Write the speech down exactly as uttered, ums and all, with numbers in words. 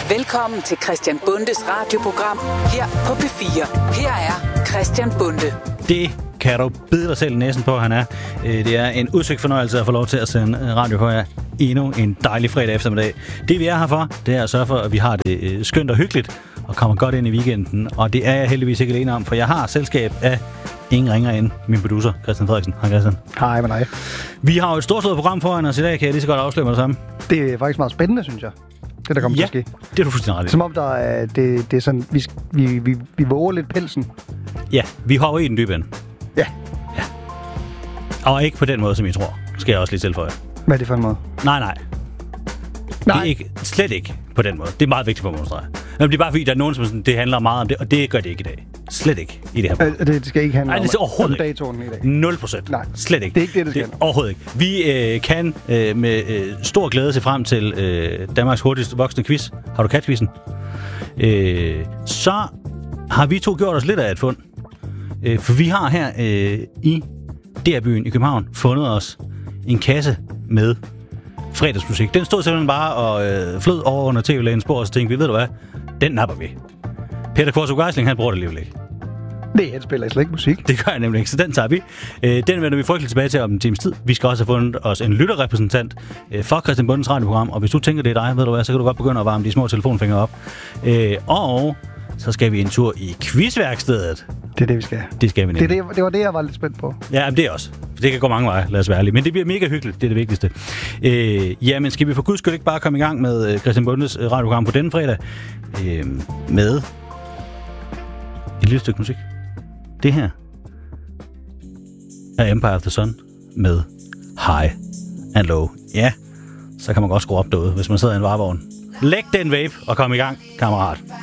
Velkommen til Christian Bundes radioprogram her på P fire. Her er Christian Bunde. Det kan du bide dig selv i næsen på, han er. Det er en udsøgt fornøjelse at få lov til at sende radio for jer endnu en dejlig fredag eftermiddag. Det vi er her for, det er at sørge for, at vi har det skønt og hyggeligt og kommer godt ind i weekenden. Og det er jeg heldigvis ikke alene om, for jeg har selskab af ingen ringer end min producer, Christian Frederiksen. Hej Christian. Hej med dig. Vi har jo et storslået program foran os i dag, kan jeg lige så godt afsløre med det samme. Det er faktisk meget spændende, synes jeg. Det, der kommer ja, til at ske. Det er du fuldstændig ret i. Som om der er, det, det er sådan, vi, vi, vi, vi våger lidt pelsen. Ja, vi hopper i den dybe ende. Ja. Ja. Og ikke på den måde, som I tror. Skal jeg også lige tilføje. Hvad er det for en måde? Nej, nej. Nej. Det er ikke, slet ikke på den måde. Det er meget vigtigt for mig at understrege. Men det er bare fordi, der er nogen, som sådan, det handler meget om det, og det gør det ikke i dag. Slet ikke i det her program. Øh, det skal ikke handle Nej, det om, om ikke. datoen i dag. nul procent. Nej, slet ikke. Det er ikke det, det skal. Det overhovedet ikke. Vi øh, kan øh, med øh, stor glæde se frem til øh, Danmarks hurtigst voksende quiz. Har du kat-quizzen? Øh, så har vi to gjort os lidt af et fund. Øh, for vi har her øh, i D R-byen i København fundet os en kasse med fredagsmusik. Den stod simpelthen bare og øh, flød over under T V-lægens bord, og så tænkte vi, ved du hvad, den napper vi. Peter Kvartrup Geisling, han bruger det alligevel ikke. Nej, han spiller slet ikke musik. Det gør jeg nemlig ikke, så den tager vi. Øh, den vender vi frygteligt tilbage til om en times tid. Vi skal også have fundet os en lytterrepræsentant øh, for Christian Bundes radioprogram, og hvis du tænker, det er dig, ved du hvad, så kan du godt begynde at varme de små telefonfingre op. Øh, og så skal vi en tur i quizværkstedet. Det er det, vi skal. Det skal vi nemlig. Det, det, det var det, jeg var lidt spændt på. Ja, men det er også. Det kan gå mange veje, lad os være ærlige. Men det bliver mega hyggeligt, det er det vigtigste. Øh, ja, men skal vi for guds skyld ikke bare komme i gang med Christian Bundes radioprogram på denne fredag? Øh, med et lille stykke musik. Det her er Empire of the Sun med High and Low. Ja, så kan man godt skrue op derude, hvis man sidder i en varevogn. Læg den vape og kom i gang, kammerat.